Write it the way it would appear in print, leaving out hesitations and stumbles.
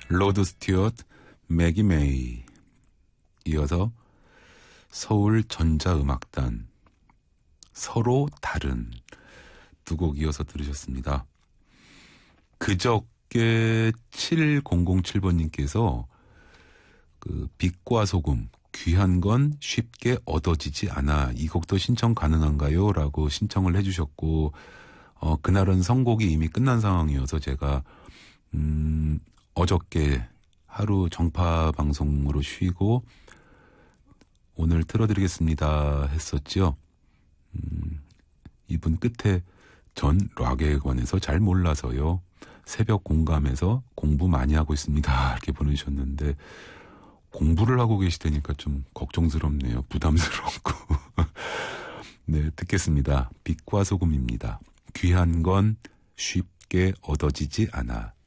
로드 스튜어트, 매기 메이. 이어서 서울 전자음악단, 서로 다른 두 곡 이어서 들으셨습니다. 그저께 7007번님께서 그 빛과 소금, 귀한 건 쉽게 얻어지지 않아. 이 곡도 신청 가능한가요? 라고 신청을 해주셨고, 그날은 선곡이 이미 끝난 상황이어서 제가, 어저께 하루 정파 방송으로 쉬고, 오늘 틀어드리겠습니다 했었죠. 이분 끝에 전 락에 관해서 잘 몰라서요. 새벽 공감해서 공부 많이 하고 있습니다. 이렇게 보내주셨는데, 공부를 하고 계시다니까 좀 걱정스럽네요. 부담스럽고. 네, 듣겠습니다. 빛과 소금입니다. 귀한 건 쉽게 얻어지지 않아.